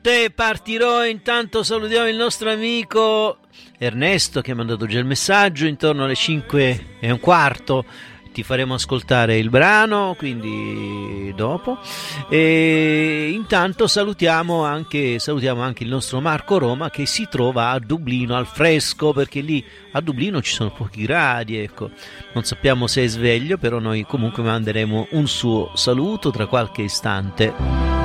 Partirò, intanto salutiamo il nostro amico Ernesto che ha mandato già il messaggio. Intorno alle 5:15 ti faremo ascoltare il brano, quindi dopo. E intanto salutiamo anche il nostro Marco Roma che si trova a Dublino al fresco, perché lì a Dublino ci sono pochi gradi, ecco. Non sappiamo se è sveglio, però noi comunque manderemo un suo saluto tra qualche istante.